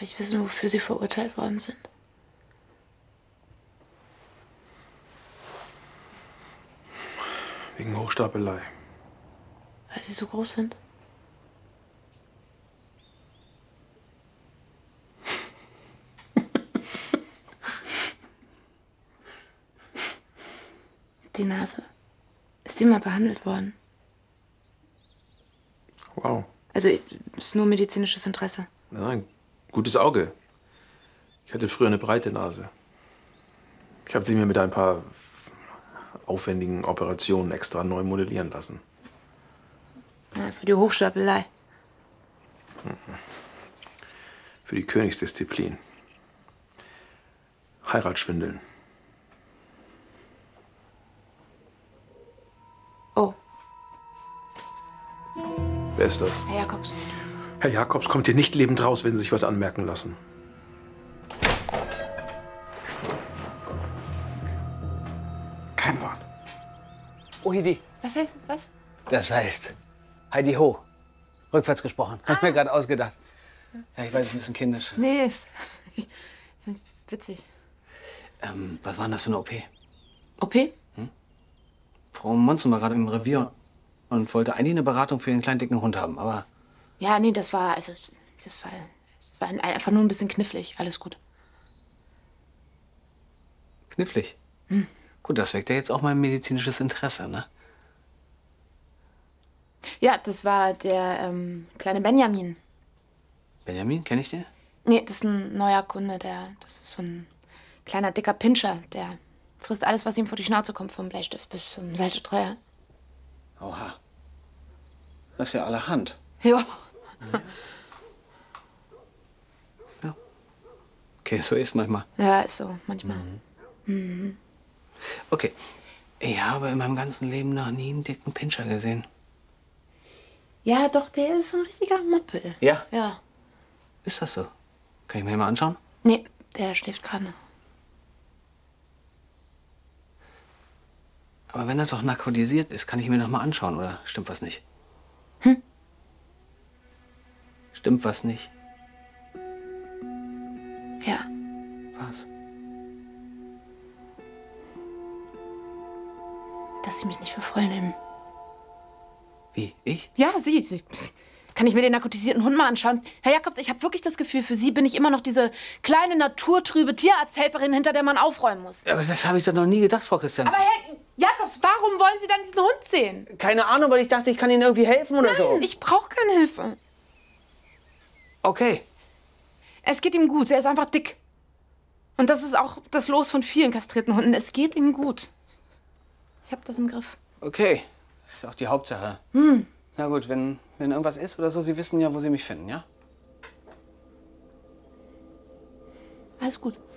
Darf ich wissen, wofür Sie verurteilt worden sind? Wegen Hochstapelei. Weil Sie so groß sind? Die Nase. Ist die mal behandelt worden? Wow. Also, ist nur medizinisches Interesse. Nein, gutes Auge. Ich hatte früher eine breite Nase. Ich habe sie mir mit ein paar aufwendigen Operationen extra neu modellieren lassen. Ja, für die Hochstapelei. Für die Königsdisziplin. Heiratsschwindeln. Oh. Wer ist das? Herr Jakobs. Herr Jakobs kommt hier nicht lebend raus, wenn Sie sich was anmerken lassen. Kein Wort. Oh, Heidi. Was heißt, was? Das heißt Heidi Ho. Rückwärts gesprochen. Hab ich mir gerade ausgedacht. Ja, ich weiß, es ist ein bisschen kindisch. Nee, ist witzig. Was war denn das für eine OP? OP? Frau Monson war gerade im Revier und wollte eigentlich eine Beratung für den kleinen dicken Hund haben, aber... Ja, nee, das war einfach nur ein bisschen knifflig. Alles gut. Knifflig. Gut, das weckt ja jetzt auch mein medizinisches Interesse, ne? Ja, das war der kleine Benjamin. Benjamin, kenne ich den? Nee, das ist ein neuer Kunde. Das ist so ein kleiner, dicker Pinscher. Der frisst alles, was ihm vor die Schnauze kommt, vom Bleistift bis zum Salzstreuer. Oha. Das ist ja allerhand. Ja. Ja. Okay, so ist manchmal. Ja, ist so, manchmal. Okay. Ich habe in meinem ganzen Leben noch nie einen dicken Pinscher gesehen. Ja, doch, der ist ein richtiger Moppel. Ja? Ja. Ist das so? Kann ich mir den mal anschauen? Nee, der schläft gerade. Aber wenn er doch narkotisiert ist, kann ich mir noch mal anschauen, oder stimmt was nicht? Stimmt was nicht? Ja. Was? Dass Sie mich nicht für voll nehmen. Wie? Ich? Ja, Sie. Kann ich mir den narkotisierten Hund mal anschauen? Herr Jakobs, ich habe wirklich das Gefühl, für Sie bin ich immer noch diese kleine, naturtrübe Tierarzthelferin, hinter der man aufräumen muss. Ja, aber das habe ich doch noch nie gedacht, Frau Christian. Aber Herr Jakobs, warum wollen Sie dann diesen Hund sehen? Keine Ahnung, weil ich dachte, ich kann Ihnen irgendwie helfen oder so. Ich brauche keine Hilfe. Okay. Es geht ihm gut, er ist einfach dick. Und das ist auch das Los von vielen kastrierten Hunden. Es geht ihm gut. Ich habe das im Griff. Okay. Das ist auch die Hauptsache. Na gut, wenn irgendwas ist oder so, Sie wissen ja, wo Sie mich finden, ja? Alles gut.